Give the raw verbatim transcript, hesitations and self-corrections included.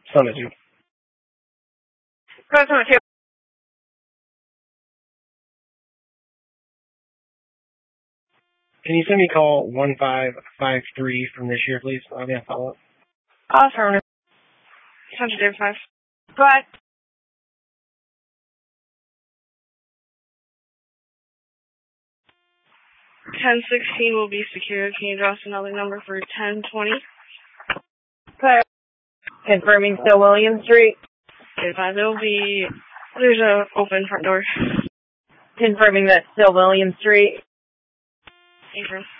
Summit two. Go Summit two. Can you send me call one five five three from this year, please? I'll get a follow-up. Affirmative. Central David five. Go ahead. ten sixteen will be secured. Can you draw us another number for ten twenty? Okay. Confirming still William Street. David five. It'll be, there's a open front door. Confirming that's still William Street. April.